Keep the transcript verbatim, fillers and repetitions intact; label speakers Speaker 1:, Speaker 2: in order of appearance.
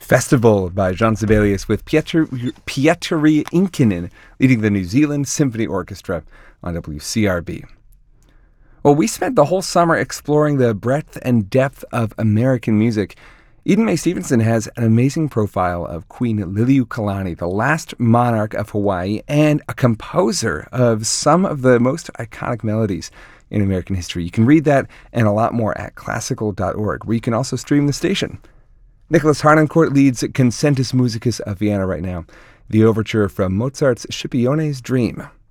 Speaker 1: Festival by Jean Sibelius with Pietro, Pietri Inkinen leading the New Zealand Symphony Orchestra on W C R B. Well, we spent the whole summer exploring the breadth and depth of American music. Eden Mae Stevenson has an amazing profile of Queen Liliuokalani, the last monarch of Hawaii and a composer of some of the most iconic melodies in American history. You can read that and a lot more at classical dot org, where you can also stream the station. Nicholas Harnoncourt leads Concentus Musicus of Vienna right now, the overture from Mozart's Scipione's Dream.